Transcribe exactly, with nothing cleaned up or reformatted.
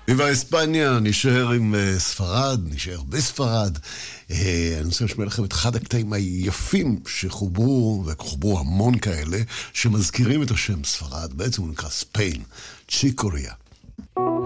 ויבה אספניה, נשאר עם uh, ספרד, נשאר בספרד. Uh, אני רוצה לשמוע לכם את אחד הקטעים היפים שחוברו, וחוברו המון כאלה, שמזכירים את השם ספרד, בעצם הוא נקרא ספיין, צ'יקוריה.